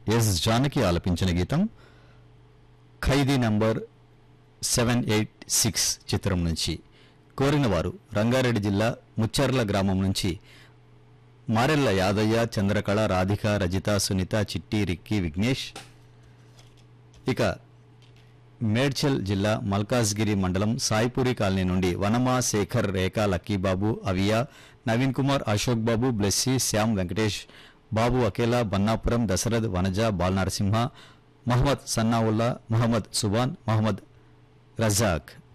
Yes Janaki ఆలపించిన గీతం ఖైదీ number 786 చిత్రం నుంచి. కోరినవారు రంగారెడ్డి జిల్లా ముచ్చర్ల గ్రామం నుంచి మారెల్ల యాదయ్య, చంద్రకళ, రాధిక, రజిత, సునీత, చిట్టి, రిక్కీ, విఘ్నేష్. ఇక మేడ్చల్ జిల్లా మల్కాజ్గిరి మండలం సాయిపూరి కాలనీ నుండి వనమా, శేఖర్, రేఖ, లక్కీబాబు, అవియా, నవీన్ కుమార్, అశోక్ బాబు, బ్లెస్సీ, శ్యామ్, వెంకటేష్, బాబు, అకేలా, బన్నాపురం, దశరథ్, వనజ, బాల్ నరసింహ, మహమ్మద్ సన్నావుల్లా, మహమ్మద్ సుబాన్, మహమ్మద్ రజాక్.